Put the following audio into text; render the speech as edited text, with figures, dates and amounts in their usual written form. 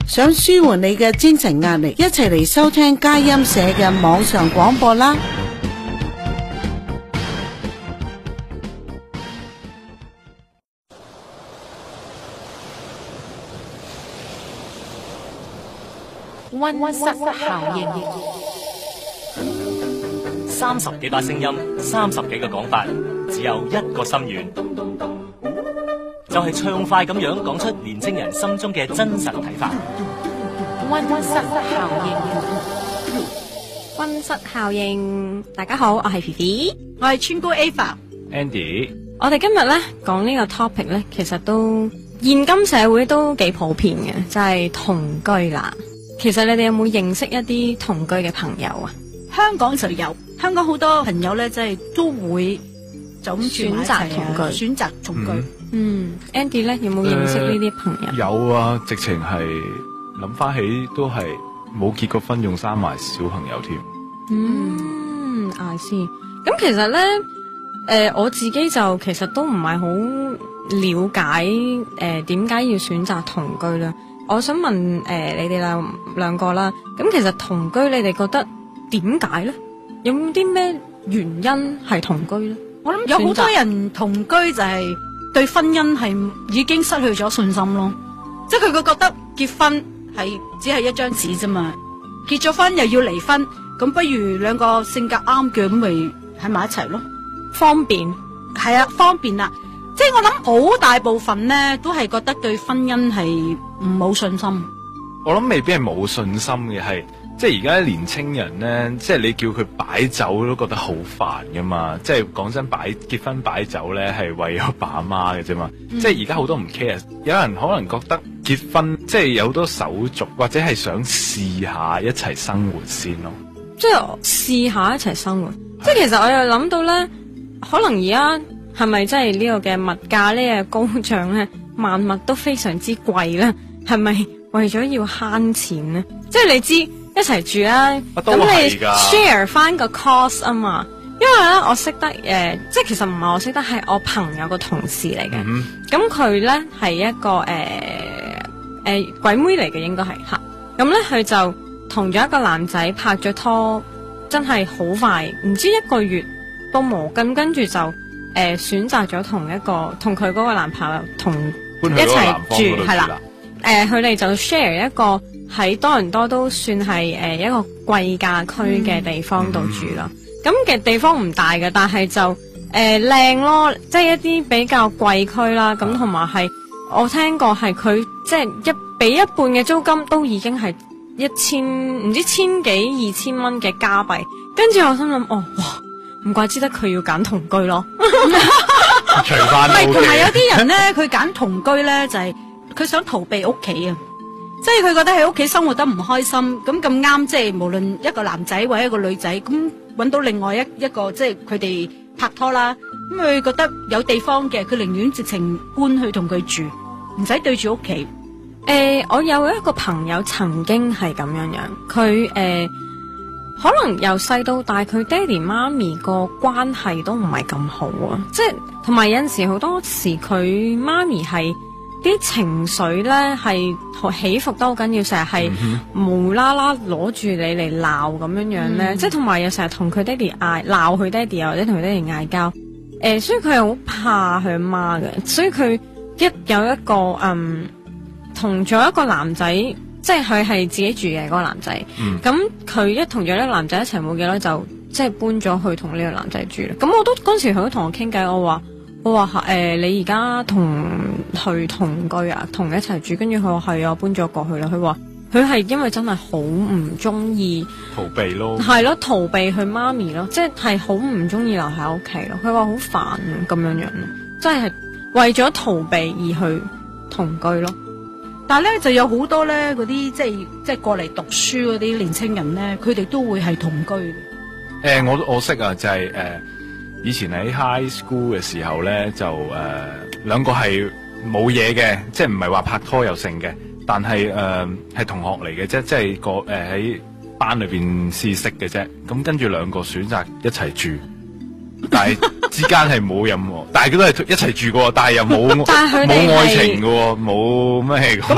想舒緩你嘅精神壓力，一齊嚟收聽佳音社嘅網上廣播啦！ 溫室效應 ，30幾把聲音，30幾個講法，只有一個心願，就係暢快咁樣講出年青人心中嘅真實睇法。 溫室效應， 溫室效應，大家好，我係肥肥， 我係村姑 Ava。Andy， 我哋今日咧講呢個 topic 咧，其實都現今社會都幾普遍嘅，就係同居啦。其實你哋有冇認識一啲同居嘅朋友啊？ 香港就有，香港好多朋友咧，即係都會就咁選擇同居， 選擇同居。 Andy 咧有冇認識呢啲朋友？ 有啊，直情係諗翻起都係冇結過婚，仲生埋小朋友添。 I see。咁其實咧，我自己就其實都唔係好了解點解要選擇同居啦。我想問你哋兩個啦，咁其實同居你哋覺得點解咧？有冇啲咩原因係同居咧？ 我諗有好多人同居就係對婚姻係已經失去咗信心咯，即係佢會覺得結婚係只係一張紙啫嘛，結咗婚又要離婚，咁不如兩個性格啱嘅咁咪喺埋一齊咯， 方便。 係啊，方便啦。即係我諗好大部分咧都係覺得對婚姻係唔冇信心。 我諗未必係冇信心嘅，係即係而家年青人咧，即係你叫佢擺酒都覺得好煩噶嘛。即係講真，結婚擺酒咧係為咗爸阿媽嘅啫嘛。即係而家好多唔 care，有人可能覺得結婚即係有好多手續，或者係想試下一齊生活先咯。 即係試下一齊生活。即係其實我又諗到咧，可能而家係咪真係呢個嘅物價呢個高漲咧，萬物都非常之貴咧？係咪為咗要慳錢咧？即係你知一齊住啦，咁你 share 翻個 cost 啊嘛。因為咧我識得即係其實唔係我識得，係我朋友個同事嚟嘅。咁佢咧係一個鬼妹嚟嘅，應該係吓。咁咧佢就同咗一個男仔拍咗拖，真係好快，唔知1個月都冇。咁跟住就選擇咗同佢嗰個男朋友一齊住，係啦。佢哋就 share 一個喺多倫多都算係一個貴價區嘅地方度住啦。咁嘅地方唔大嘅，但係就靚咯，即係一啲比較貴區啦。咁同埋係我聽過係佢即係俾一半嘅租金都已經係唔知千幾2000蚊嘅加幣。跟住我心諗哇！唔怪之得佢要揀同居咯， 除翻。唔係， 同埋有啲人咧，佢揀同居咧就係佢想逃避屋企啊，即係佢覺得喺屋企生活得唔開心，咁啱即係無論一個男仔或者一個女仔，咁搵到另外一個即係佢哋拍拖啦，咁佢覺得有地方嘅，佢寧願直情搬去同佢住，唔使對住屋企。 我有一個朋友曾經係咁樣樣，佢可能由細到大，佢爹哋媽咪個關係都唔係咁好啊！即係同埋有陣時好多時，佢媽咪係啲情緒咧係起伏得好緊要，成日係無啦啦攞住你嚟鬧咁樣樣咧。即係同埋又成日同佢爹哋鬧佢爹哋啊，或者同佢爹哋嗌交。所以佢係好怕佢媽嘅，所以佢有一個同咗一個男仔。即係佢係自己住嘅嗰個男仔，咁佢一同咗呢個男仔一齊冇幾耐就即係搬咗去同呢個男仔住啦。咁我都嗰時佢都同我傾偈，我話你而家同佢同居啊，同一齊住，跟住佢話係啊，搬咗過去啦。佢話佢係因為真係好唔中意逃避咯， 係咯，逃避佢媽咪咯，即係好唔中意留喺屋企咯。佢話好煩啊咁樣樣，即係為咗逃避而去同居咯。 但係咧就有好多咧嗰啲即係過嚟讀書嗰啲年青人咧，佢哋都會係同居嘅。 我識啊，就係以前喺 high school 嘅時候咧，就兩個係冇嘢嘅，即係唔係話拍拖又成嘅，但係係同學嚟嘅啫，即係喺班裏邊試識嘅啫。咁跟住兩個選擇一齊住，但係之間係冇任何，但係佢都係一齊住過，但係又冇愛情嘅，冇咩。